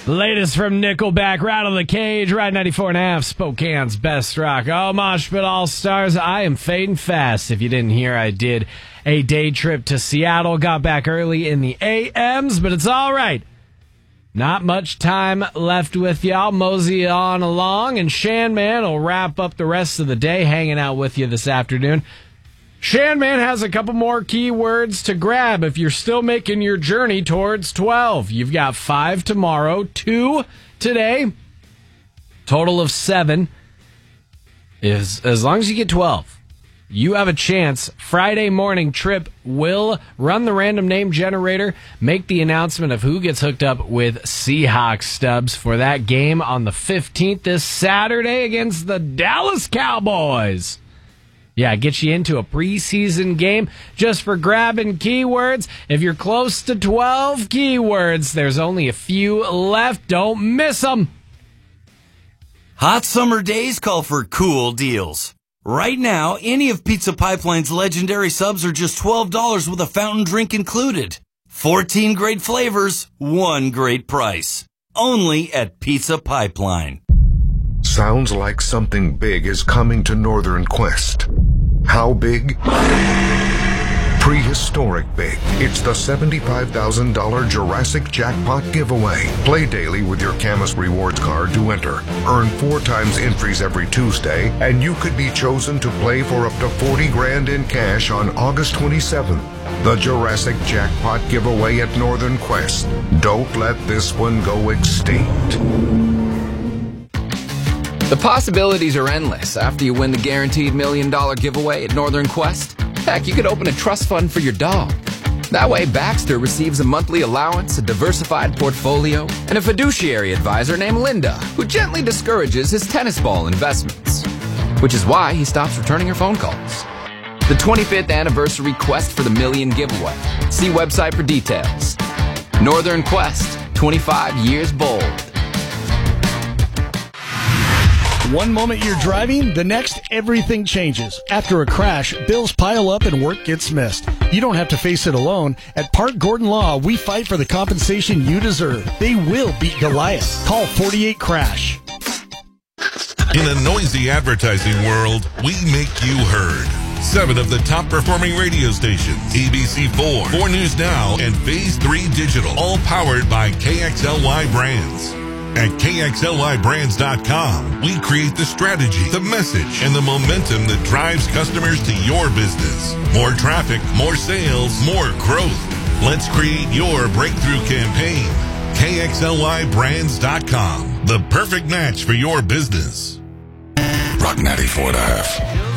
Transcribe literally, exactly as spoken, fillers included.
Latest from Nickelback, Rattle the Cage, Ride ninety-four and a half, Spokane's best rock. Oh, Mosh Pit All-Stars, I am fading fast. If you didn't hear, I did a day trip to Seattle, got back early in the A Ms, but it's all right. Not much time left with y'all. Mosey on along, and Shanman will wrap up the rest of the day hanging out with you this afternoon. Shanman has a couple more keywords to grab if you're still making your journey towards twelve. You've got five tomorrow, two today, total of seven. Is as long as you get twelve, you have a chance. Friday morning, Trip will run the random name generator, make the announcement of who gets hooked up with Seahawks stubs for that game on the fifteenth this Saturday against the Dallas Cowboys. Yeah, get you into a preseason game just for grabbing keywords. If you're close to twelve keywords, there's only a few left. Don't miss them. Hot summer days call for cool deals. Right now, any of Pizza Pipeline's legendary subs are just twelve dollars with a fountain drink included. fourteen great flavors, one great price. Only at Pizza Pipeline. Sounds like something big is coming to Northern Quest. How big? Prehistoric big. It's the seventy-five thousand dollars Jurassic Jackpot giveaway. Play daily with your Camus Rewards card to enter. Earn four times entries every Tuesday, and you could be chosen to play for up to forty grand in cash on August twenty-seventh. The Jurassic Jackpot giveaway at Northern Quest. Don't let this one go extinct. The possibilities are endless after you win the guaranteed million dollar giveaway at Northern Quest. Heck, you could open a trust fund for your dog. That way, Baxter receives a monthly allowance, a diversified portfolio, and a fiduciary advisor named Linda, who gently discourages his tennis ball investments. Which is why he stops returning her phone calls. The twenty-fifth anniversary Quest for the Million giveaway. See website for details. Northern Quest, twenty-five years bold. One moment you're driving, the next everything changes. After a crash, bills pile up and work gets missed. You don't have to face it alone. At Park Gordon Law, we fight for the compensation you deserve. They will beat Goliath. Call forty-eight crash. In a noisy advertising world, we make you heard. Seven of the top performing radio stations, A B C four, four News Now, and Phase three Digital, all powered by K X L Y Brands. At K X L Y brands dot com, we create the strategy, the message, and the momentum that drives customers to your business. More traffic, more sales, more growth. Let's create your breakthrough campaign. K X L Y brands dot com, the perfect match for your business. Rock ninety-four and a half.